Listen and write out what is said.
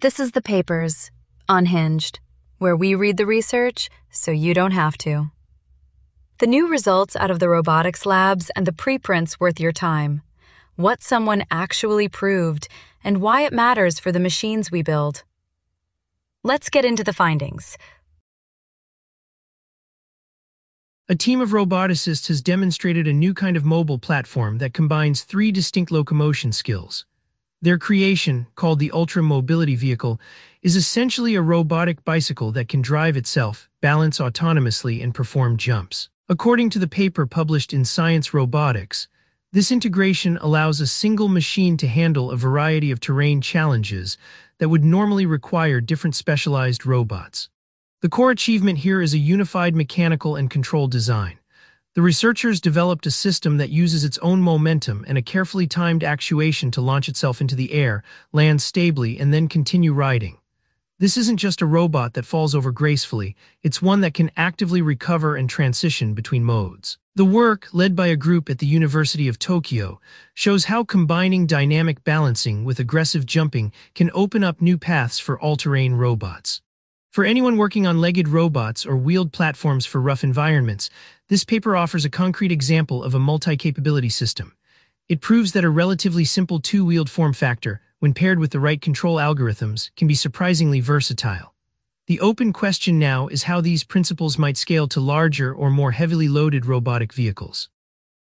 This is The Papers, Unhinged, where we read the research so you don't have to. The new results out of the robotics labs and the preprints worth your time. What someone actually proved and why it matters for the machines we build. Let's get into the findings. A team of roboticists has demonstrated a new kind of mobile platform that combines three distinct locomotion skills. Their creation, called the Ultra Mobility Vehicle, is essentially a robotic bicycle that can drive itself, balance autonomously, and perform jumps. According to the paper published in Science Robotics, this integration allows a single machine to handle a variety of terrain challenges that would normally require different specialized robots. The core achievement here is a unified mechanical and control design. The researchers developed a system that uses its own momentum and a carefully timed actuation to launch itself into the air, land stably, and then continue riding. This isn't just a robot that falls over gracefully, it's one that can actively recover and transition between modes. The work, led by a group at the University of Tokyo, shows how combining dynamic balancing with aggressive jumping can open up new paths for all-terrain robots. For anyone working on legged robots or wheeled platforms for rough environments, this paper offers a concrete example of a multi-capability system. It proves that a relatively simple two-wheeled form factor, when paired with the right control algorithms, can be surprisingly versatile. The open question now is how these principles might scale to larger or more heavily loaded robotic vehicles.